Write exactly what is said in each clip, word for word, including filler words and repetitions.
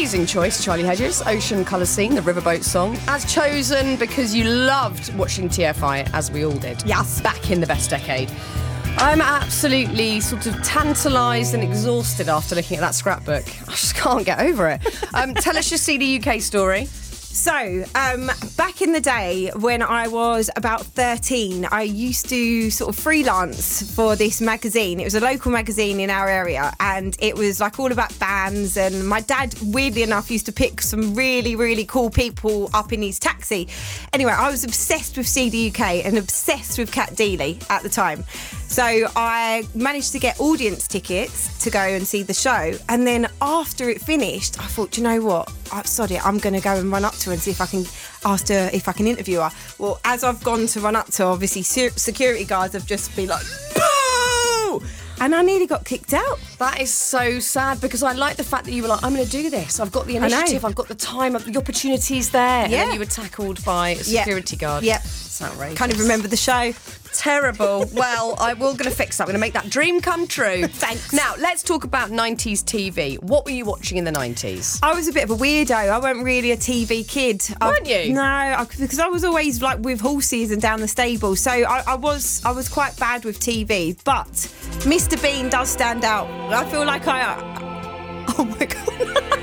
Amazing choice, Charlie Hedges. Ocean Colour Scene, the Riverboat song. As chosen because you loved watching T F I, as we all did. Yes. Back in the best decade. I'm absolutely sort of tantalised and exhausted after looking at that scrapbook. I just can't get over it. Um, tell us your C D U K story. So, um, back in the day when I was about thirteen, I used to sort of freelance for this magazine. It was a local magazine in our area, and it was like all about bands. And my dad, weirdly enough, used to pick some really, really cool people up in his taxi. Anyway, I was obsessed with C D U K and obsessed with Cat Deeley at the time. So I managed to get audience tickets to go and see the show. And then after it finished, I thought, do you know what? I'm sorry, I'm going to go and run up to her and see if I can ask her if I can interview her. Well, as I've gone to run up to her, obviously security guards have just been like, boo! And I nearly got kicked out. That is so sad, because I like the fact that you were like, I'm going to do this. I've got the initiative, I've got the time, the opportunity's there. Yeah. And then you were tackled by a security yep. guard. Yep. It's outrageous. Can't even remember the show. Terrible. Well, I will going to fix that. I'm going to make that dream come true. Thanks. Now, let's talk about nineties T V. What were you watching in the nineties? I was a bit of a weirdo. I wasn't really a T V kid. Weren't I, you? No, I, because I was always like with horses and down the stable. So I, I was I was quite bad with T V. But Mister Bean does stand out. I feel like I... Oh, my God.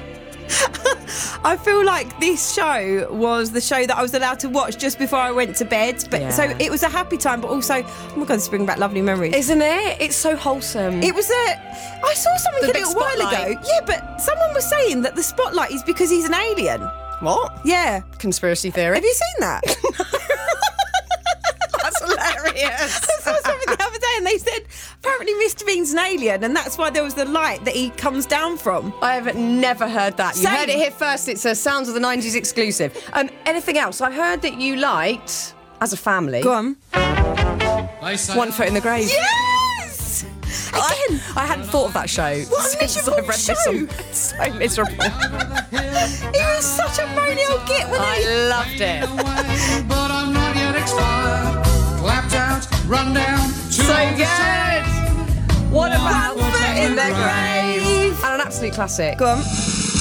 I feel like this show was the show that I was allowed to watch just before I went to bed. But Yeah. so it was a happy time, but also, oh my God, this is bringing back lovely memories. Isn't it? It's so wholesome. It was a... I saw something The a big little while spotlight. ago. Yeah, but someone was saying that the spotlight is because he's an alien. What? Yeah. Conspiracy theory. Have you seen that? That's hilarious. I saw something the other day and they said apparently Mister Bean's an alien and that's why there was the light that he comes down from. I have never heard that. You Same. heard it here first. It's a Sounds of the nineties exclusive. Um, anything else? I heard that you liked, as a family, Go on. One Foot in the Grave. Yes! Again. I, I hadn't thought of that show What a since miserable I've read this show. on. It's so miserable. He was such a moany old git, wasn't he? I loved it. But I'm not yet expired. Clapped out, run down. So good. What about One Foot in the Grave? And an absolute classic. Go on.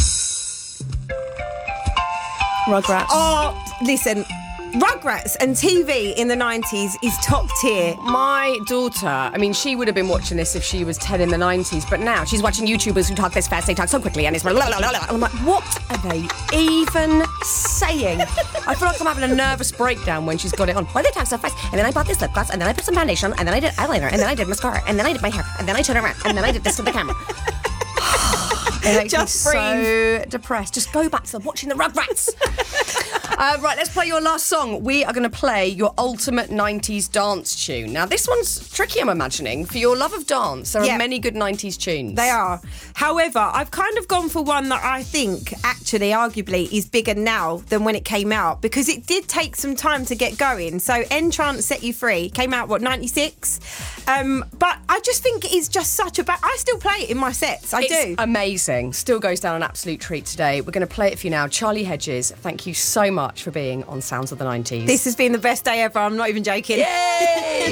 Rugrats. Oh, listen. Rugrats and T V in the nineties is top tier. My daughter, I mean, she would have been watching this if she was ten in the nineties, but now she's watching YouTubers who talk this fast, they talk so quickly, and it's blah, blah, blah, blah. And I'm like, what are they even saying? I feel like I'm having a nervous breakdown when she's got it on. Why do they talk so fast? And then I bought this lip gloss, and then I put some foundation, and then I did eyeliner, and then I did mascara, and then I did my hair, and then I turned around, and then I did this to the camera. It makes Just me breathe. so depressed. Just go back to watching the Rugrats. uh, right, let's play your last song. We are going to play your ultimate nineties dance tune. Now, this one's tricky, I'm imagining. For your love of dance, there Yeah. are many good nineties tunes. They are. However, I've kind of gone for one that I think actually, arguably, is bigger now than when it came out because it did take some time to get going. So, Entrance Set You Free came out, what, ninety-six? Um, but I just think it's just such a bad... I still play it in my sets. I It's do. amazing. Still goes down an absolute treat today. We're going to play it for you now. Charlie Hedges, thank you so much for being on Sounds of the nineties. This has been the best day ever. I'm not even joking. Yay!